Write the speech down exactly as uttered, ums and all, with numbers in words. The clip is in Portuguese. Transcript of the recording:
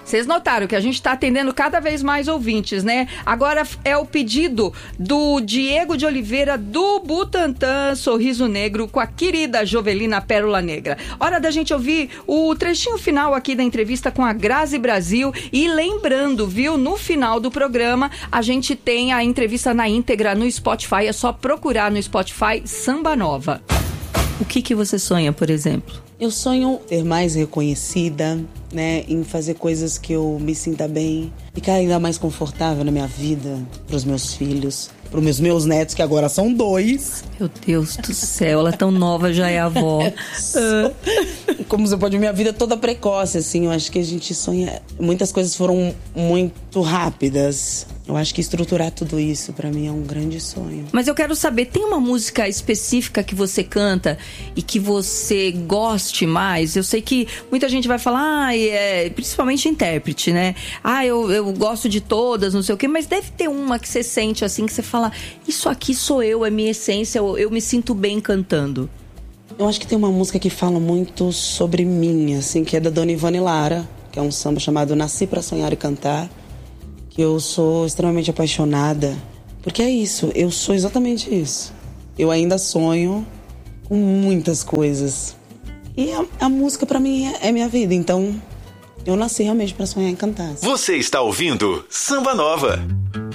Vocês notaram que a gente tá atendendo cada vez mais ouvintes, né? Agora é o pedido do Diego de Oliveira, do Butantã, Sorriso Negro, com a querida Jovelina Pérola Negra. Hora da gente ouvir o trechinho final aqui da entrevista com a Grazi Brasil. E lembrando, viu, no final do programa, a gente tem a entrevista na íntegra no Spotify. É só procurar no Spotify Samba Nova. O que que você sonha, por exemplo? Eu sonho ser mais reconhecida, né, em fazer coisas que eu me sinta bem, ficar ainda mais confortável na minha vida, pros meus filhos, pros meus, meus netos, que agora são dois. Meu Deus do céu, ela tão nova, já é avó. Como você pode ver, minha vida toda precoce, assim, eu acho que a gente sonha... Muitas coisas foram muito rápidas. Eu acho que estruturar tudo isso, pra mim, é um grande sonho. Mas eu quero saber, tem uma música específica que você canta e que você goste mais? Eu sei que muita gente vai falar, ah, é, principalmente intérprete, né? Ah, eu, eu gosto de todas, não sei o quê, mas deve ter uma que você sente assim, que você fala, isso aqui sou eu, é minha essência, eu, eu me sinto bem cantando. Eu acho que tem uma música que fala muito sobre mim, assim, que é da Dona Ivone Lara, que é um samba chamado Nasci Pra Sonhar e Cantar. Eu sou extremamente apaixonada, porque é isso, eu sou exatamente isso. Eu ainda sonho com muitas coisas. E a, a música pra mim é, é minha vida, então eu nasci realmente pra sonhar e cantar. Você está ouvindo Samba Nova.